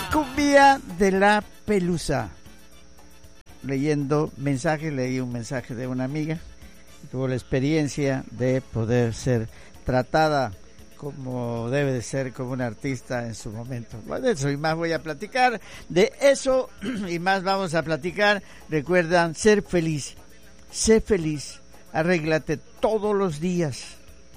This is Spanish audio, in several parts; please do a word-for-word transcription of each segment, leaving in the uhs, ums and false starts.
Cumbia de la Pelusa. Leyendo mensajes, leí un mensaje de una amiga que tuvo la experiencia de poder ser tratada como debe de ser, como un artista en su momento. Bueno, de eso y más voy a platicar, de eso y más vamos a platicar. Recuerdan, ser feliz, sé feliz, arréglate todos los días.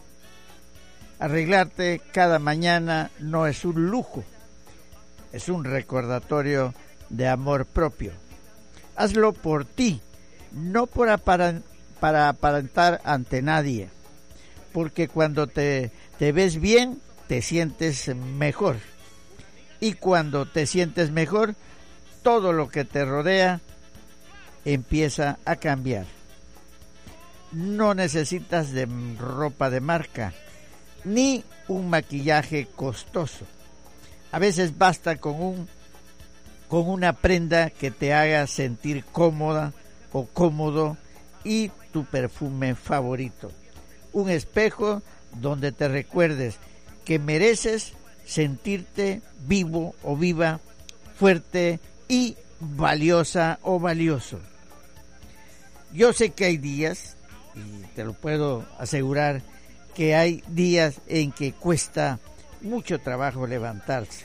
Arreglarte cada mañana no es un lujo, es un recordatorio de amor propio. Hazlo por ti, no por aparan, para aparentar ante nadie, porque cuando te, te ves bien, te sientes mejor. Y cuando te sientes mejor, todo lo que te rodea empieza a cambiar. No necesitas de ropa de marca, ni un maquillaje costoso. A veces basta con un con una prenda que te haga sentir cómoda o cómodo y tu perfume favorito. Un espejo donde te recuerdes que mereces sentirte vivo o viva, fuerte y valiosa o valioso. Yo sé que hay días, y te lo puedo asegurar, que hay días en que cuesta mucho trabajo levantarse,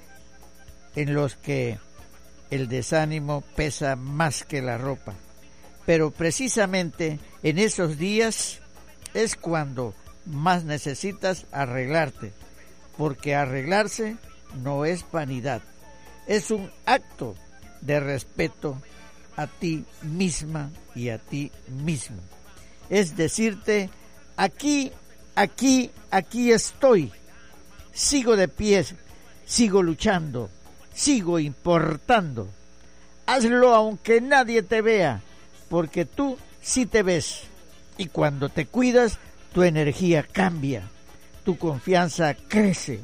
en los que el desánimo pesa más que la ropa. Pero precisamente en esos días es cuando más necesitas arreglarte, porque arreglarse no es vanidad, es un acto de respeto a ti misma y a ti mismo. Es decirte, aquí, aquí, aquí estoy, sigo de pie, sigo luchando, sigo importando. Hazlo aunque nadie te vea, porque tú sí te ves. Y cuando te cuidas, tu energía cambia, tu confianza crece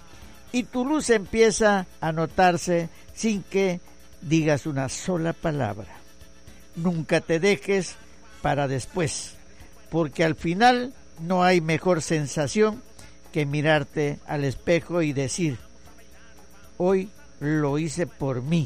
y tu luz empieza a notarse sin que digas una sola palabra. Nunca te dejes para después, porque al final no hay mejor sensación que mirarte al espejo y decir, hoy lo hice por mí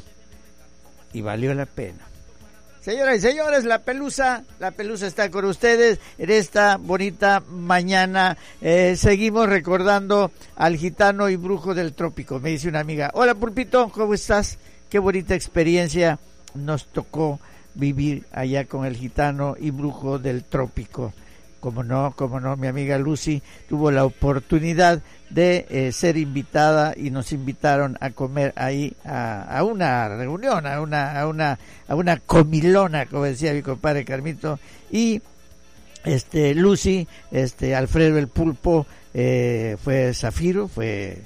y valió la pena. Señoras y señores, la Pelusa, la Pelusa está con ustedes en esta bonita mañana. Eh, seguimos recordando al gitano y brujo del trópico. Me dice una amiga, hola Pulpito, ¿cómo estás? Qué bonita experiencia nos tocó vivir allá con el gitano y brujo del trópico. Como no, como no, mi amiga Lucy tuvo la oportunidad de eh, ser invitada y nos invitaron a comer ahí a, a una reunión, a una, a una, a una comilona, como decía mi compadre Carmito, y este Lucy, este Alfredo el Pulpo, eh, fue Zafiro, fue,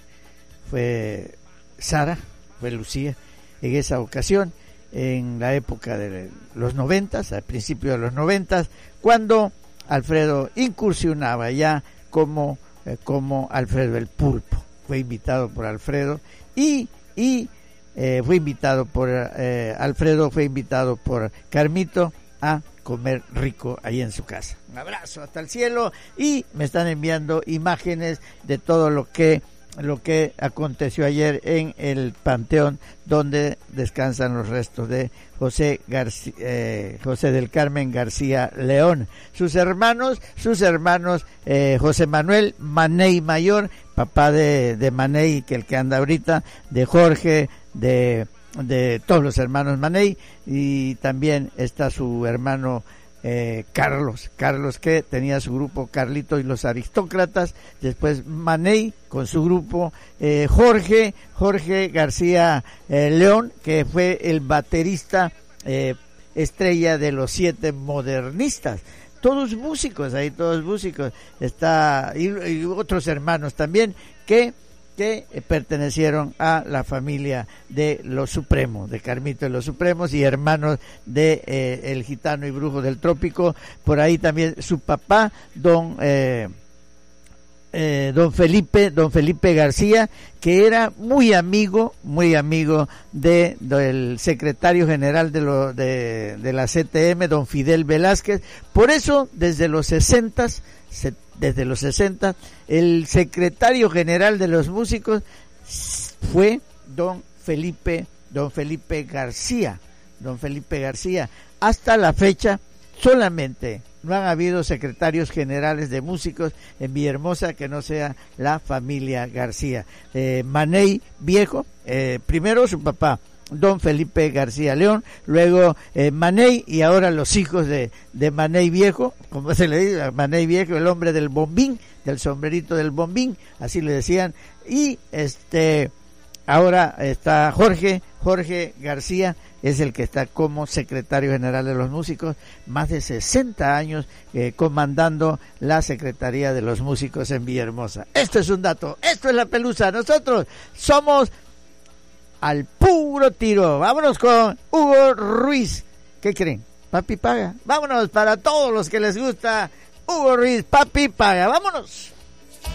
fue Sara, fue Lucía en esa ocasión, en la época de los noventas, al principio de los noventas, cuando Alfredo incursionaba ya como, eh, como Alfredo el Pulpo. Fue invitado por Alfredo y, y eh, fue invitado por eh, Alfredo, fue invitado por Carmito a comer rico ahí en su casa. Un abrazo hasta el cielo y me están enviando imágenes de todo lo que lo que aconteció ayer en el panteón donde descansan los restos de José García, eh, José del Carmen García León. Sus hermanos, sus hermanos eh, José Manuel Maney Mayor, papá de, de Maney, que el que anda ahorita, de Jorge, de, de todos los hermanos Maney, y también está su hermano Eh, Carlos, Carlos que tenía su grupo Carlito y los Aristócratas, después Maney con su grupo, eh, Jorge, Jorge García eh, León, que fue el baterista eh, estrella de los Siete Modernistas, todos músicos, ahí todos músicos, está y, y otros hermanos también que que pertenecieron a la familia de los Supremos, de Carmito de los Supremos y hermanos de eh, el gitano y brujo del trópico. Por ahí también su papá, don eh, eh, don Felipe, don Felipe García, que era muy amigo, muy amigo de del secretario general de lo de, de la C T M, don Fidel Velázquez. Por eso, desde los sesentas, se, desde los sesenta, el secretario general de los músicos fue don Felipe, don Felipe García, don Felipe García. Hasta la fecha solamente no han habido secretarios generales de músicos en Villahermosa que no sea la familia García. Eh, Maney Viejo, eh, primero su papá, don Felipe García León, luego eh, Maney, y ahora los hijos de, de Maney Viejo, como se le dice, Maney Viejo, el hombre del bombín, del sombrerito del bombín, así le decían, y este ahora está Jorge, Jorge García, es el que está como secretario general de los músicos, más de sesenta años eh, comandando la Secretaría de los Músicos en Villahermosa. Esto es un dato, esto es La Pelusa, nosotros somos al puro tiro. Vámonos con Hugo Ruiz. ¿Qué creen? Papi paga. Vámonos para todos los que les gusta Hugo Ruiz, Papi paga. Vámonos.